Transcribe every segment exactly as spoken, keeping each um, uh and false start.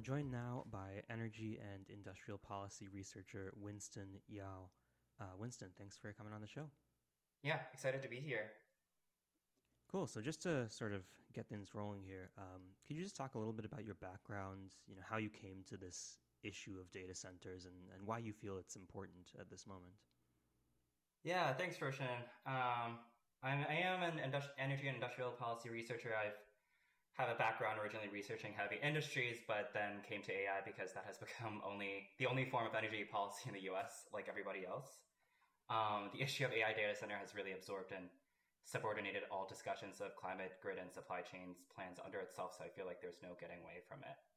joined now by energy and industrial policy researcher Winston Yao. Uh, Winston, thanks for coming on the show. Yeah, excited to be here. Cool. So just to sort of get things rolling here, um, could you just talk a little bit about your background, you know, how you came to this issue of data centers and, and why you feel it's important at this moment? Yeah, thanks, Roshan. Um, I'm, I am an industri- energy and industrial policy researcher. I've have a background originally researching heavy industries, but then came to A I because that has become only the only form of energy policy in the U S, like everybody else. Um, the issue of A I data center has really absorbed and subordinated all discussions of climate, grid, and supply chains plans under itself. So I feel like there's no getting away from it.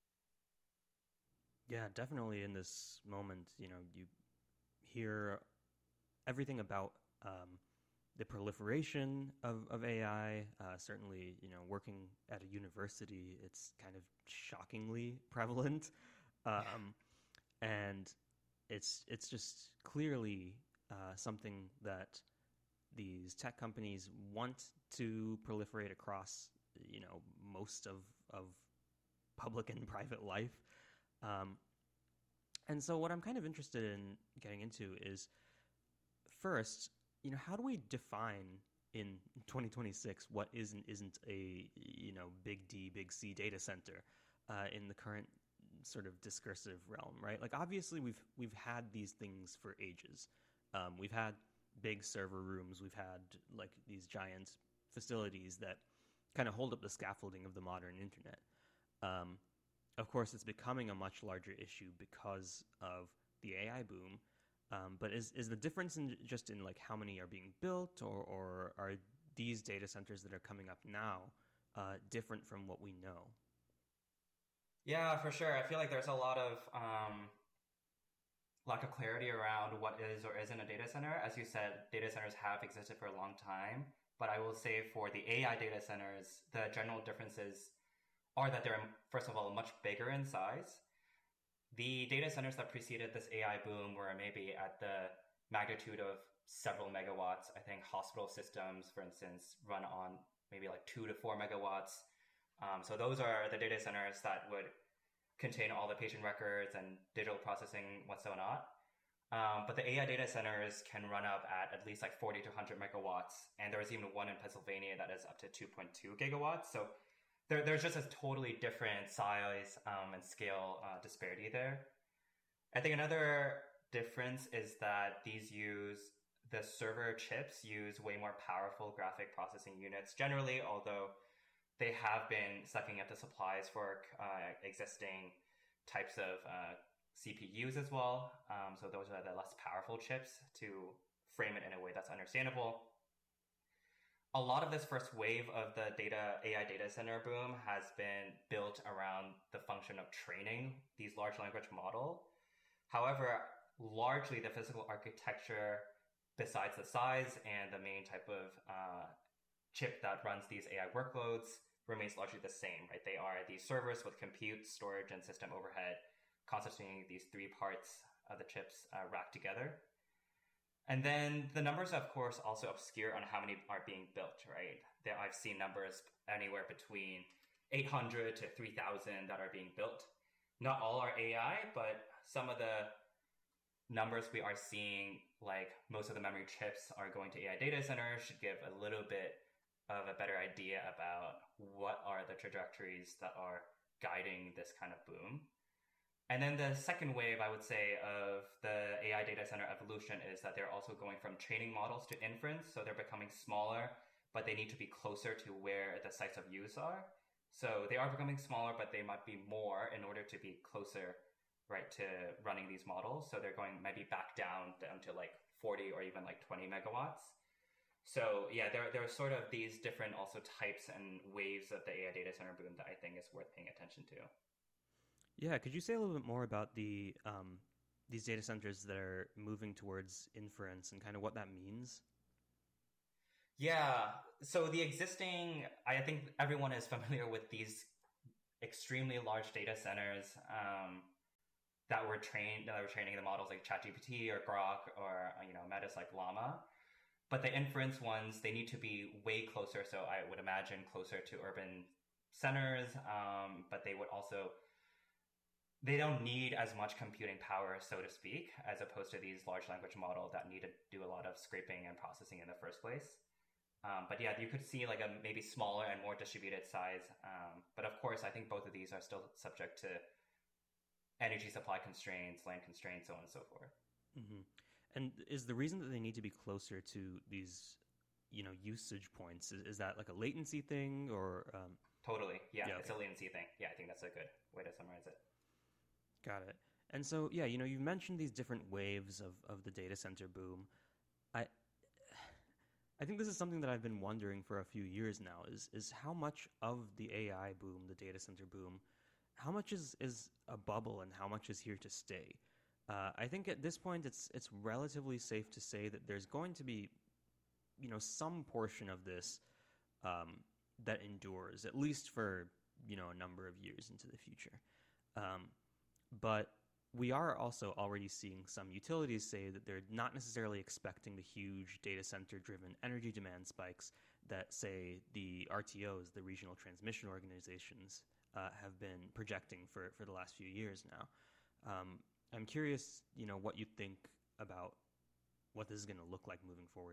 Yeah, definitely in this moment, you know, you hear everything about um, the proliferation of, of A I. Uh, certainly, you know, working at a university, it's kind of shockingly prevalent, um, and it's it's just clearly uh, something that these tech companies want to proliferate across, you know, most of of public and private life. Um, and so, what I'm kind of interested in getting into is first, you know, how do we define in twenty twenty-six what is and isn't a, you know, big D, big C data center uh, in the current sort of discursive realm, right? Like obviously we've we've had these things for ages. Um, we've had big server rooms. We've had like these giant facilities that kind of hold up the scaffolding of the modern internet. Um, of course, it's becoming a much larger issue because of the A I boom. Um, but is is the difference in just in like how many are being built, or or are these data centers that are coming up now uh, different from what we know? Yeah, for sure. I feel like there's a lot of um, lack of clarity around what is or isn't a data center. As you said, data centers have existed for a long time, but I will say for the A I data centers, the general differences are that they're, first of all, much bigger in size. The data centers that preceded this A I boom were maybe at the magnitude of several megawatts. I think hospital systems, for instance, run on maybe like two to four megawatts. Um, so those are the data centers that would contain all the patient records and digital processing, whatsoever. Um, but the A I data centers can run up at at least like forty to one hundred megawatts. And there's even one in Pennsylvania that is up to two point two gigawatts. So there, there's just a totally different size um, and scale uh, disparity there. I think another difference is that these use the server chips use way more powerful graphic processing units generally, although they have been sucking up the supplies for uh, existing types of uh, C P Us as well. Um, so those are the less powerful chips to frame it in a way that's understandable. A lot of this first wave of the data A I data center boom has been built around the function of training these large language model. However, largely the physical architecture, besides the size and the main type of uh, chip that runs these A I workloads, remains largely the same, right? They are these servers with compute, storage, and system overhead, constituting these three parts of the chips uh, racked together. And then the numbers, of course, also obscure on how many are being built, right? There, I've seen numbers anywhere between eight hundred to three thousand that are being built. Not all are A I, but some of the numbers we are seeing, like most of the memory chips are going to A I data centers, should give a little bit of a better idea about what are the trajectories that are guiding this kind of boom. And then the second wave, I would say, of the A I data center evolution is that they're also going from training models to inference. So they're becoming smaller, but they need to be closer to where the sites of use are. So they are becoming smaller, but they might be more in order to be closer, right, to running these models. So they're going maybe back down, down to like forty or even like twenty megawatts. So yeah, there, there are sort of these different also types and waves of the A I data center boom that I think is worth paying attention to. Yeah, could you say a little bit more about the um, these data centers that are moving towards inference and kind of what that means? Yeah. So the existing, I think everyone is familiar with these extremely large data centers um, that were trained, that were training the models like ChatGPT or Grok or, you know, Meta's like Llama. But the inference ones, they need to be way closer. So I would imagine closer to urban centers. Um, but they would also they don't need as much computing power, so to speak, as opposed to these large language models that need to do a lot of scraping and processing in the first place. Um, but yeah, you could see like a maybe smaller and more distributed size. Um, but of course, I think both of these are still subject to energy supply constraints, land constraints, so on and so forth. Mm-hmm. And is the reason that they need to be closer to these, you know, usage points, is, is that like a latency thing or? Um... Totally. Yeah, yeah, it's okay. a latency thing. Yeah, I think that's a good way to summarize it. Got it. And so, yeah, you know, you mentioned these different waves of, of the data center boom. I I think this is something that I've been wondering for a few years now is is how much of the A I boom, the data center boom, how much is, is a bubble and how much is here to stay? Uh, I think at this point it's it's relatively safe to say that there's going to be, you know, some portion of this um, that endures, at least for, you know, a number of years into the future. Um, but we are also already seeing some utilities say that they're not necessarily expecting the huge data center driven energy demand spikes that, say, the R T Os, the regional transmission organizations, uh, have been projecting for, for the last few years now. Um, I'm curious, you know, what you think about what this is going to look like moving forward.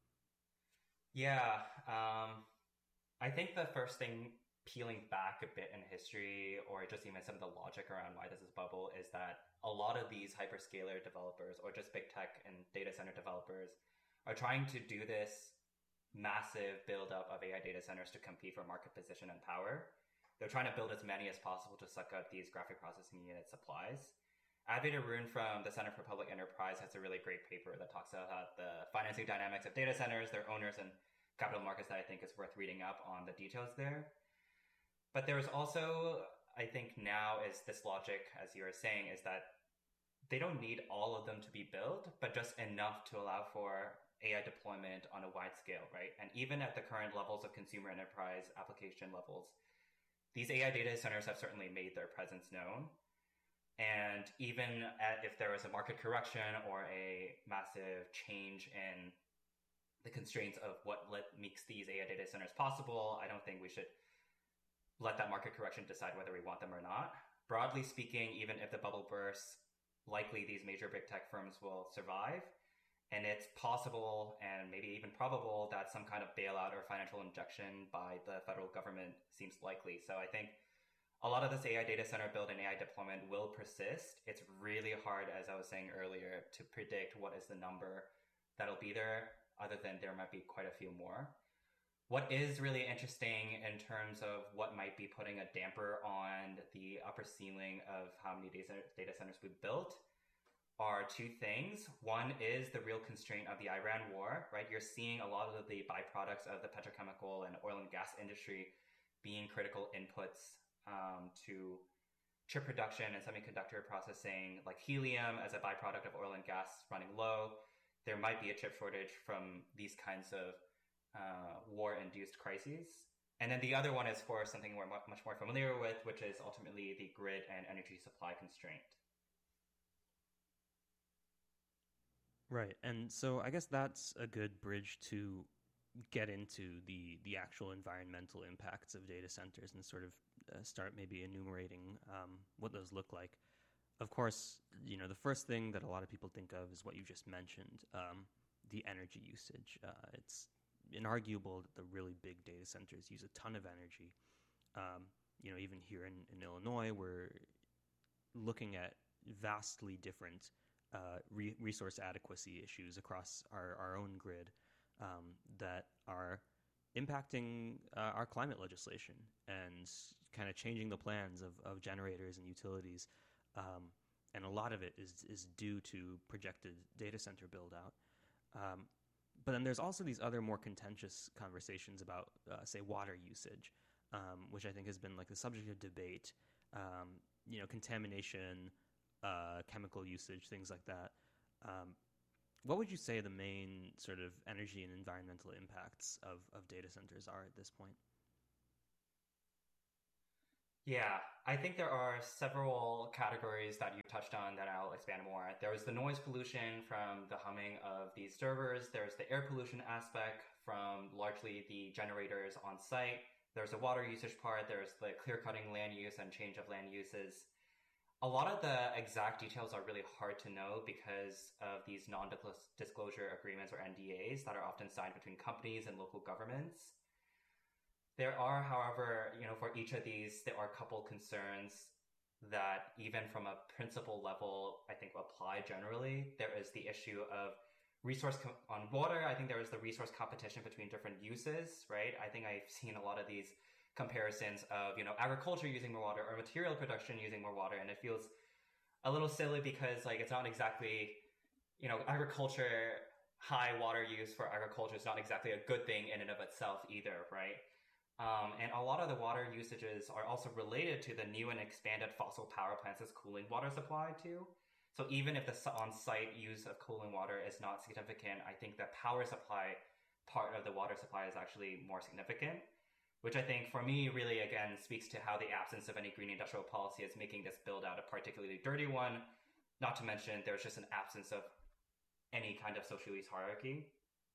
Yeah, um, I think the first thing, peeling back a bit in history, or just even some of the logic around why this is bubble, is that a lot of these hyperscaler developers, or just big tech and data center developers, are trying to do this massive buildup of A I data centers to compete for market position and power. They're trying to build as many as possible to suck up these graphic processing unit supplies. Advait Arun from the Center for Public Enterprise has a really great paper that talks about the financing dynamics of data centers, their owners, and capital markets that I think is worth reading up on the details there. But there's also, I think now is this logic, as you were saying, is that they don't need all of them to be built, but just enough to allow for A I deployment on a wide scale, right? And even at the current levels of consumer enterprise application levels, these A I data centers have certainly made their presence known. And even at, if there was a market correction or a massive change in the constraints of what let, makes these A I data centers possible, I don't think we should let that market correction decide whether we want them or not. Broadly speaking, even if the bubble bursts, likely these major big tech firms will survive. And it's possible and maybe even probable that some kind of bailout or financial injection by the federal government seems likely. So I think a lot of this A I data center build and A I deployment will persist. It's really hard, as I was saying earlier, to predict what is the number that'll be there, other than there might be quite a few more. What is really interesting in terms of what might be putting a damper on the upper ceiling of how many data centers we've built are two things. One is the real constraint of the Iran war, right? You're seeing a lot of the byproducts of the petrochemical and oil and gas industry being critical inputs um, to chip production and semiconductor processing, like helium as a byproduct of oil and gas running low. There might be a chip shortage from these kinds of Uh, war-induced crises. And then the other one is for something we're much more familiar with, which is ultimately the grid and energy supply constraint. Right. And so I guess that's a good bridge to get into the, the actual environmental impacts of data centers and sort of uh, start maybe enumerating um, what those look like. Of course, you know, the first thing that a lot of people think of is what you just mentioned, um, the energy usage. Uh, it's inarguable that the really big data centers use a ton of energy. Um, you know, even here in, in Illinois, we're looking at vastly different uh, re- resource adequacy issues across our, our own grid um, that are impacting uh, our climate legislation and kind of changing the plans of, of generators and utilities. Um, and a lot of it is, is due to projected data center build out. Um, But then there's also these other more contentious conversations about, uh, say, water usage, um, which I think has been like the subject of debate. Um, you know, contamination, uh, chemical usage, things like that. Um, what would you say the main sort of energy and environmental impacts of, of data centers are at this point? Yeah, I think there are several categories that you touched on that I'll expand more. There was the noise pollution from the humming of these servers. There's the air pollution aspect from largely the generators on site. There's the water usage part. There's the clear cutting land use and change of land uses. A lot of the exact details are really hard to know because of these non-disclosure agreements or N D As that are often signed between companies and local governments. There are, however, you know, for each of these, there are a couple concerns that even from a principle level, I think apply generally. There is the issue of resource com- on water. I think there is the resource competition between different uses, right? I think I've seen a lot of these comparisons of, you know, agriculture using more water or material production using more water. And it feels a little silly because like, it's not exactly, you know, agriculture, high water use for agriculture is not exactly a good thing in and of itself either, right? Um, and a lot of the water usages are also related to the new and expanded fossil power plants as cooling water supply too. So even if the on-site use of cooling water is not significant, I think the power supply part of the water supply is actually more significant, which I think for me really again speaks to how the absence of any green industrial policy is making this build out a particularly dirty one. Not to mention there's just an absence of any kind of social use hierarchy.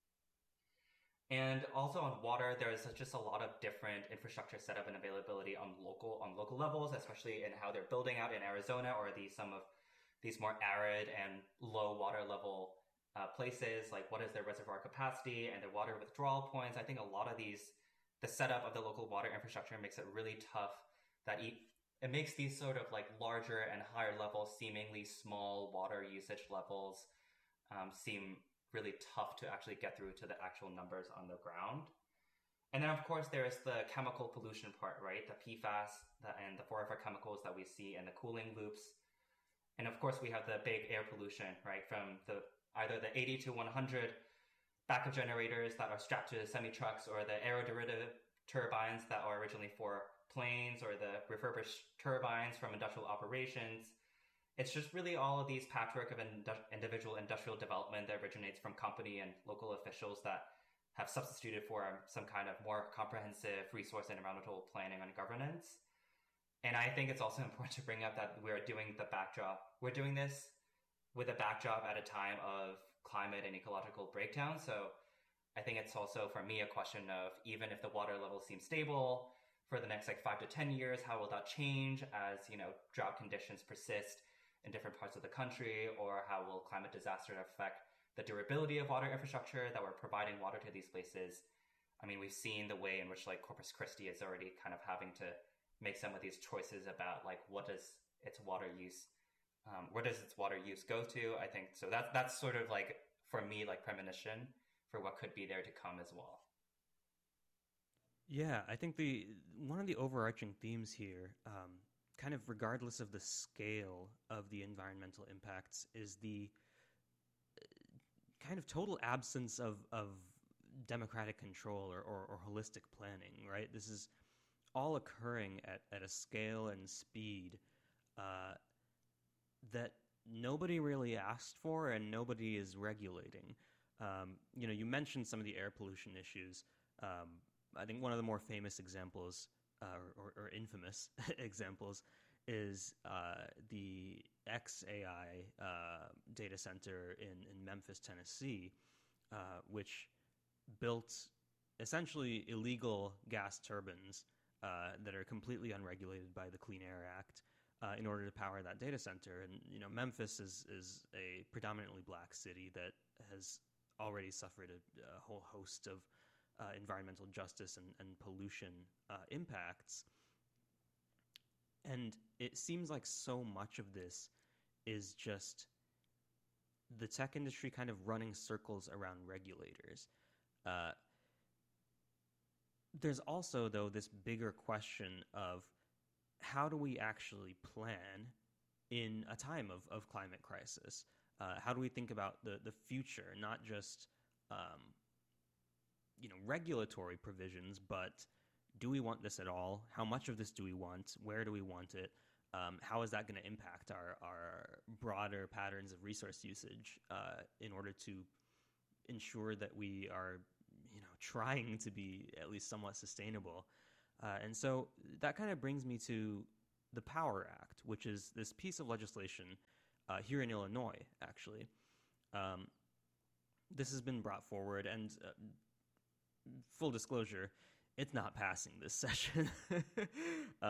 And also on water, there's just a lot of different infrastructure setup and availability on local on local levels, especially in how they're building out in Arizona or these some of these more arid and low water level uh, places. Like what is their reservoir capacity and their water withdrawal points? I think a lot of these, the setup of the local water infrastructure makes it really tough. That it, it makes these sort of like larger and higher level, seemingly small water usage levels um, seem really tough to actually get through to the actual numbers on the ground. And then, of course, there is the chemical pollution part, right? The P FAS the, and the forever chemicals that we see in the cooling loops. And of course, we have the big air pollution, right? From the either the eighty to one hundred backup generators that are strapped to the semi-trucks or the aeroderivative turbines that are originally for planes or the refurbished turbines from industrial operations. It's just really all of these patchwork of indu- individual industrial development that originates from company and local officials that have substituted for some kind of more comprehensive resource and environmental planning and governance. And I think it's also important to bring up that we're doing the backdrop. We're doing this with a backdrop at a time of climate and ecological breakdown. So I think it's also, for me, a question of even if the water level seems stable for the next like five to ten years, how will that change as, you know, drought conditions persist in different parts of the country, or how will climate disaster affect the durability of water infrastructure that we're providing water to these places? I mean, we've seen the way in which like Corpus Christi is already kind of having to make some of these choices about like what does its water use, um, where does its water use go to? I think so. That's that's sort of like for me like premonition for what could be there to come as well. Yeah, I think the one of the overarching themes here, um, kind of regardless of the scale of the environmental impacts, is the kind of total absence of, of democratic control or, or, or holistic planning, right? This is all occurring at, at a scale and speed uh, that nobody really asked for and nobody is regulating. Um, you know, you mentioned some of the air pollution issues. Um, I think one of the more famous examples, uh, or, or infamous examples, is uh, the X A I uh, data center in, in Memphis, Tennessee, uh, which built essentially illegal gas turbines uh, that are completely unregulated by the Clean Air Act uh, in order to power that data center. And you know, Memphis is is a predominantly black city that has already suffered a, a whole host of uh, environmental justice and, and pollution uh, impacts. And it seems like so much of this is just the tech industry kind of running circles around regulators. Uh, there's also, though, this bigger question of how do we actually plan in a time of, of climate crisis? Uh, how do we think about the, the future, not just um, you know, regulatory provisions, but do we want this at all? How much of this do we want? Where do we want it? Um, how is that going to impact our, our broader patterns of resource usage uh, in order to ensure that we are, you know, trying to be at least somewhat sustainable? Uh, and so that kind of brings me to the Power Act, which is this piece of legislation uh, here in Illinois, actually. Um, this has been brought forward, and uh, full disclosure, it's not passing this session. uh,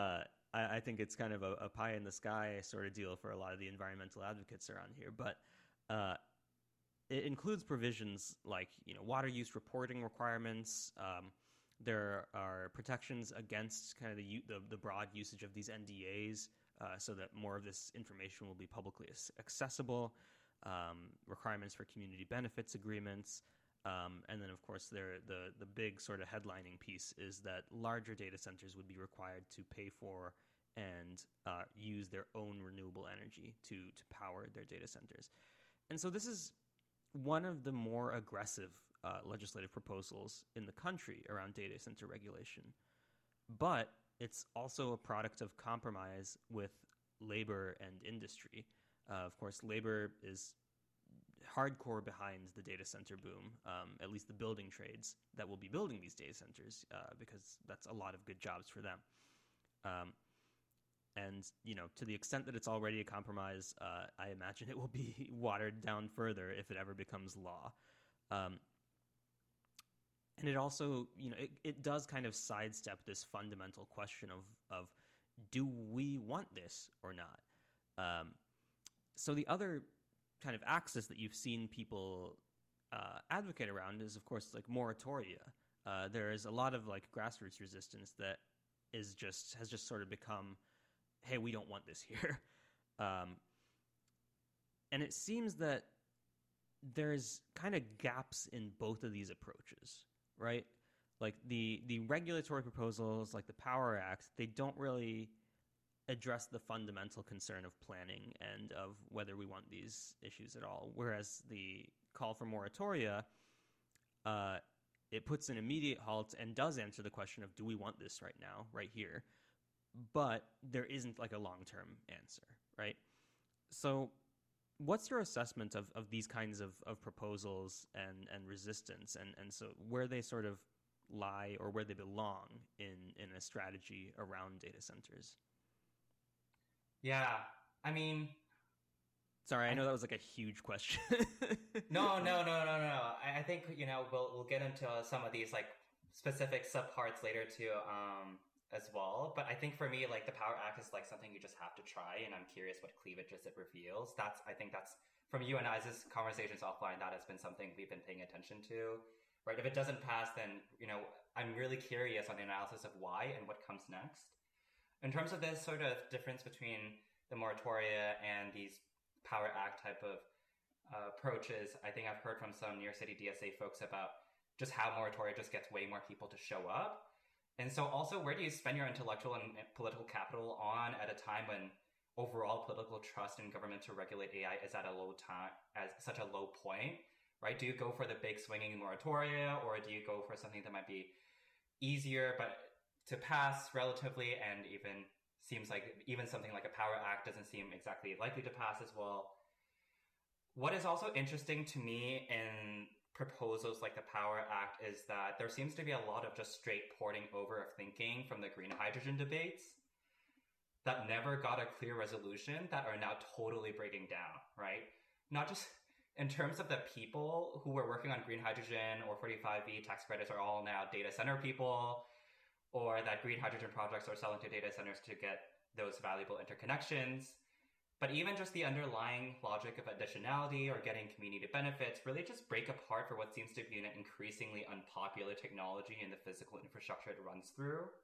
I, I think it's kind of a, a pie in the sky sort of deal for a lot of the environmental advocates around here. But uh, it includes provisions like, you know, water use reporting requirements. Um, there are protections against kind of the the, the broad usage of these N D As, uh, so that more of this information will be publicly accessible. Um, requirements for community benefits agreements. Um, and then, of course, there the the big sort of headlining piece is that larger data centers would be required to pay for and uh, use their own renewable energy to to power their data centers. And so this is one of the more aggressive uh, legislative proposals in the country around data center regulation. But it's also a product of compromise with labor and industry. Uh, of course, labor is hardcore behind the data center boom, um, at least the building trades that will be building these data centers, uh, because that's a lot of good jobs for them. Um, and, you know, to the extent that it's already a compromise, uh, I imagine it will be watered down further if it ever becomes law. Um, and it also, you know, it, it does kind of sidestep this fundamental question of, of do we want this or not? Um, so the other kind of axis that you've seen people uh, advocate around is, of course, like moratoria. Uh, there is a lot of like grassroots resistance that is just has just sort of become, hey, we don't want this here. Um, and it seems that there's kind of gaps in both of these approaches, right? Like the the regulatory proposals, like the Power Act, they don't really address the fundamental concern of planning and of whether we want these issues at all. Whereas the call for moratoria, uh, it puts an immediate halt and does answer the question of, do we want this right now, right here? But there isn't like a long-term answer, right? So what's your assessment of, of these kinds of, of proposals and, and resistance, and, and so where they sort of lie or where they belong in, in a strategy around data centers? Yeah, I mean... Sorry, I know that was like a huge question. no, no, no, no, no. I, I think, you know, we'll we'll get into some of these like specific subparts later too, um, as well. But I think for me, like the Power Act is like something you just have to try, and I'm curious what cleavages it reveals. That's I think that's from you and I's conversations offline. That has been something we've been paying attention to, right? If it doesn't pass, then you know I'm really curious on the analysis of why and what comes next. In terms of this sort of difference between the moratoria and these Power Act type of uh, approaches, I think I've heard from some New York City D S A folks about just how moratoria just gets way more people to show up. And so also, where do you spend your intellectual and political capital on at a time when overall political trust in government to regulate A I is at a low time, at such a low point, right? Do you go for the big swinging moratoria, or do you go for something that might be easier but to pass relatively, and even seems like even something like a Power Act doesn't seem exactly likely to pass as well. What is also interesting to me in proposals like the Power Act is that there seems to be a lot of just straight porting over of thinking from the green hydrogen debates that never got a clear resolution that are now totally breaking down, right? Not just in terms of the people who were working on green hydrogen or forty-five E tax credits are all now data center people, or that green hydrogen projects are selling to data centers to get those valuable interconnections. But even just the underlying logic of additionality or getting community benefits really just break apart for what seems to be an increasingly unpopular technology in the physical infrastructure it runs through.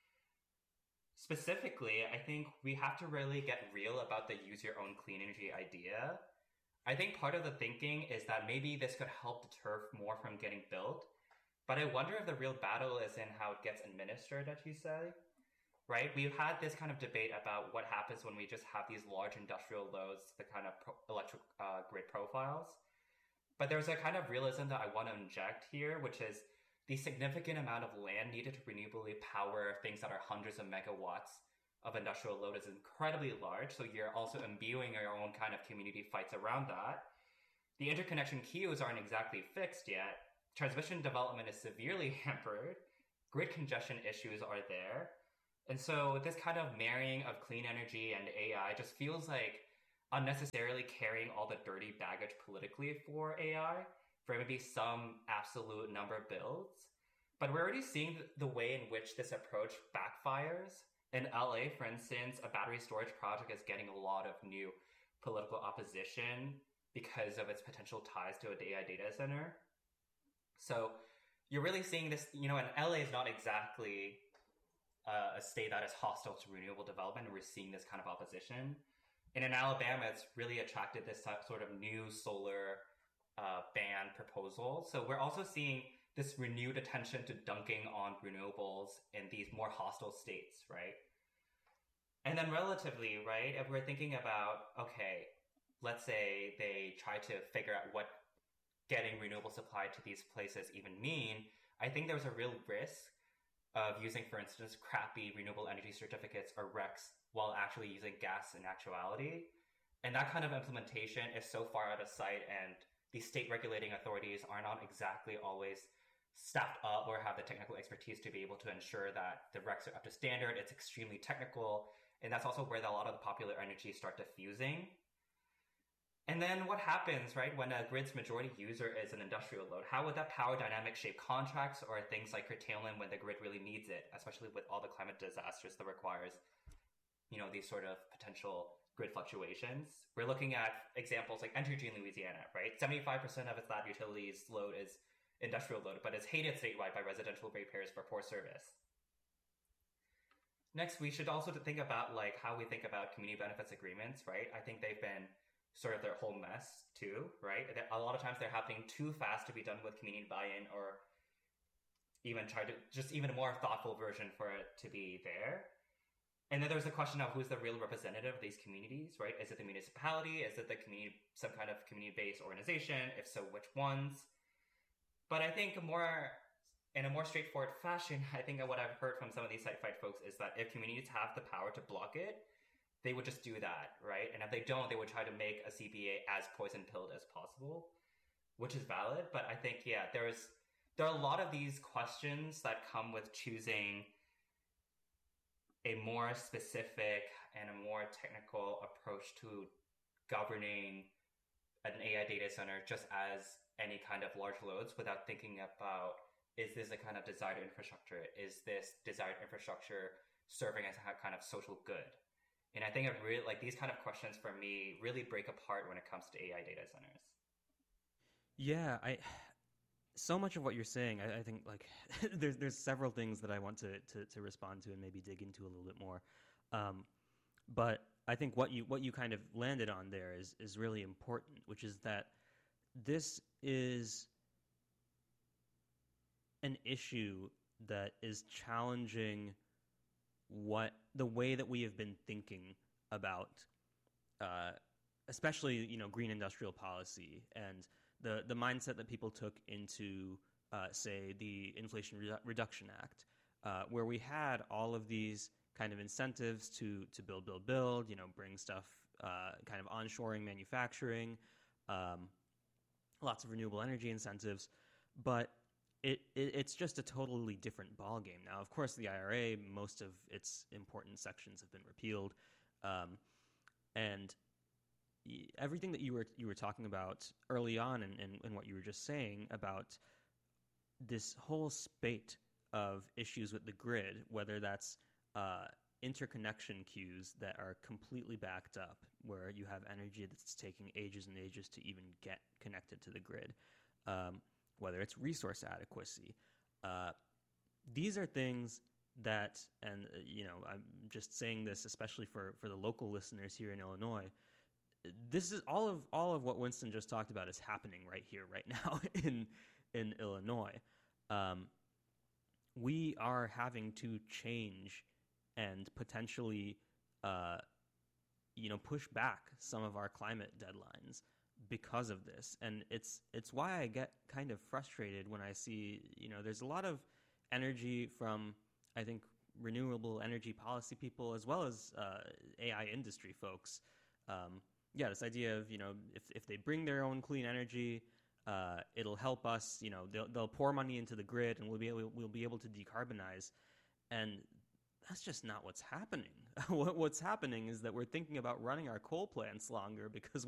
Specifically, I think we have to really get real about the use your own clean energy idea. I think part of the thinking is that maybe this could help deter more from getting built. But I wonder if the real battle is in how it gets administered, as you say, right? We've had this kind of debate about what happens when we just have these large industrial loads, the kind of pro- electric uh, grid profiles. But there's a kind of realism that I want to inject here, which is the significant amount of land needed to renewably power things that are hundreds of megawatts of industrial load is incredibly large. So you're also imbuing your own kind of community fights around that. The interconnection queues aren't exactly fixed yet. Transmission development is severely hampered. Grid congestion issues are there. And so this kind of marrying of clean energy and A I just feels like unnecessarily carrying all the dirty baggage politically for A I, for maybe some absolute number of builds. But we're already seeing the way in which this approach backfires In L A, for instance, a battery storage project is getting a lot of new political opposition because of its potential ties to a A I data center. So you're really seeing this, you know, and L A is not exactly uh, a state that is hostile to renewable development, and we're seeing this kind of opposition. And in Alabama, it's really attracted this sort of new solar uh, ban proposal. So we're also seeing this renewed attention to dunking on renewables in these more hostile states, right? And then relatively, right, if we're thinking about, okay, let's say they try to figure out what getting renewable supply to these places even mean, I think there's a real risk of using, for instance, crappy renewable energy certificates or R E Cs while actually using gas in actuality. And that kind of implementation is so far out of sight, and the state regulating authorities are not exactly always staffed up or have the technical expertise to be able to ensure that the R E Cs are up to standard. It's extremely technical, and that's also where the, a lot of the popular energy start diffusing. And then what happens, right, when a grid's majority user is an industrial load? How would that power dynamic shape contracts or things like curtailment when the grid really needs it, especially with all the climate disasters that requires, you know, these sort of potential grid fluctuations? We're looking at examples like Entergy in Louisiana, right? seventy-five percent of its lab utilities load is industrial load, but it's hated statewide by residential ratepayers for poor service. Next, we should also think about like how we think about community benefits agreements, right? I think they've been sort of their whole mess too, right? A lot of times they're happening too fast to be done with community buy-in, or even try to just even a more thoughtful version for it to be there. And then there's the question of who's the real representative of these communities, right? Is it the municipality? Is it the community, some kind of community-based organization? If so, which ones? But I think more in a more straightforward fashion, I think what I've heard from some of these site fight folks is that if communities have the power to block it, they would just do that, right? And if they don't, they would try to make a C B A as poison-pilled as possible, which is valid. But I think, yeah, there's there are a lot of these questions that come with choosing a more specific and a more technical approach to governing an A I data center just as any kind of large loads, without thinking about, is this a kind of desired infrastructure? Is this desired infrastructure serving as a kind of social good? And I think it really, like, these kind of questions for me really break apart when it comes to A I data centers. Yeah, I so much of what you're saying, I, I think like there's there's several things that I want to, to to respond to and maybe dig into a little bit more. Um, but I think what you what you kind of landed on there is is really important, which is that this is an issue that is challenging what the way that we have been thinking about, uh, especially you know green industrial policy and the the mindset that people took into, uh, say, the Inflation Redu- Reduction Act, uh, where we had all of these kind of incentives to to build, build, build, you know, bring stuff, uh, kind of onshoring manufacturing, um, lots of renewable energy incentives, but It, it it's just a totally different ballgame now. Of course, the I R A, most of its important sections have been repealed, um, and y- everything that you were you were talking about early on, and, and, and what you were just saying about this whole spate of issues with the grid, whether that's uh, interconnection queues that are completely backed up, where you have energy that's taking ages and ages to even get connected to the grid. Um, whether it's resource adequacy. Uh, these are things that, and uh, you know, I'm just saying this especially for, for the local listeners here in Illinois, this is all of all of what Winston just talked about is happening right here, right now in in Illinois. Um, we are having to change and potentially, uh, you know, push back some of our climate deadlines because of this. And it's it's why I get kind of frustrated when I see, you know, there's a lot of energy from, I think, renewable energy policy people as well as uh, A I industry folks. Um, yeah, this idea of, you know, if if they bring their own clean energy, uh, it'll help us, you know, they'll, they'll pour money into the grid and we'll be able, we'll be able to decarbonize. And that's just not what's happening. What's happening is that we're thinking about running our coal plants longer because